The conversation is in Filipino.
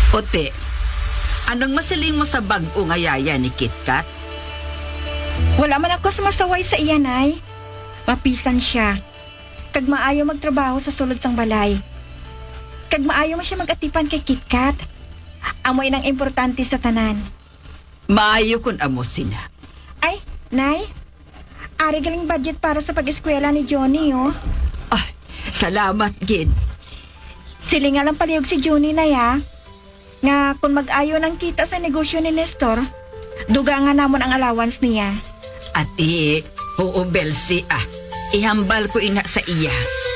Ote, anong masiling mo sa bag-o nga yaya ni KitKat? Wala man ako sumasaway sa iyan ay. Mapisan siya. Kag maayo magtrabaho sa sulod sang balay. Kag maayo man siya mag-atipan kay KitKat. Amoy nang importante sa tanan. Maayo kun amo sila. Ay, Nay. Ari galing budget para sa pag-eskwela ni Johnny, oh. Ah, salamat, Gid. Sili nga lang palihog si Johnny na ya. Nga kung mag-ayo ng kita sa negosyo ni Nestor, duga nga namon ang allowance niya. Ate, oo, Belsi, ihambal ko ina sa iya.